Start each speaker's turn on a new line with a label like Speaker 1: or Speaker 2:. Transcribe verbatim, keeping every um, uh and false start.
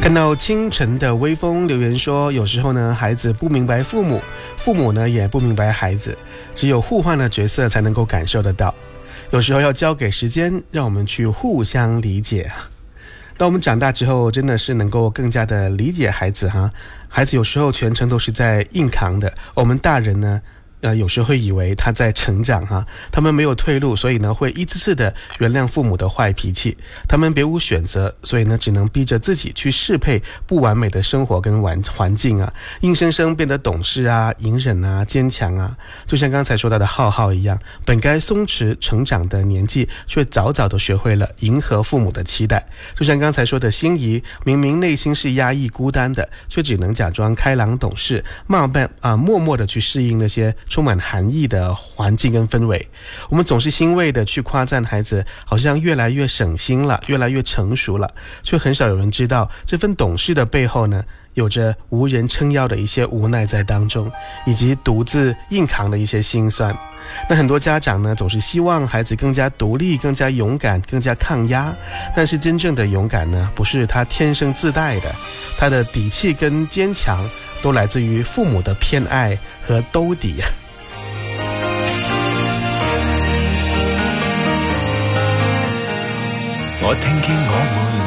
Speaker 1: 看到清晨的微风留言说，有时候呢孩子不明白父母，父母呢也不明白孩子，只有互换的角色才能够感受得到，有时候要交给时间，让我们去互相理解。当我们长大之后，真的是能够更加的理解孩子哈。孩子有时候全程都是在硬扛的，我们大人呢呃，有时候会以为他在成长哈，他们没有退路，所以呢会一次次的原谅父母的坏脾气，他们别无选择，所以呢只能逼着自己去适配不完美的生活跟环境啊，硬生生变得懂事啊、隐忍啊、坚强啊。就像刚才说到的浩浩一样，本该松弛成长的年纪，却早早的学会了迎合父母的期待。就像刚才说的心仪，明明内心是压抑孤单的，却只能假装开朗懂事，慢慢啊默默的去适应那些充满含义的环境跟氛围。我们总是欣慰的去夸赞孩子好像越来越省心了，越来越成熟了，却很少有人知道这份懂事的背后呢，有着无人撑腰的一些无奈在当中，以及独自硬扛的一些辛酸。那很多家长呢总是希望孩子更加独立，更加勇敢，更加抗压，但是真正的勇敢呢不是他天生自带的，他的底气跟坚强都来自于父母的偏爱和兜底。
Speaker 2: 我聽見我們